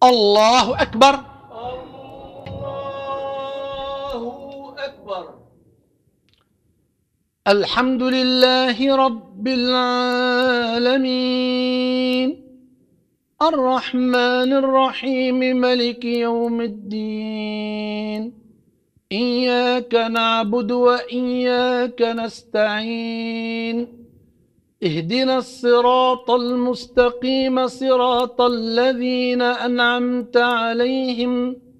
الله أكبر. الله أكبر. الحمد لله رب العالمين الرحمن الرحيم ملك يوم الدين إياك نعبد وإياك نستعين اهدنا الصراط المستقيم صراط الذين أنعمت عليهم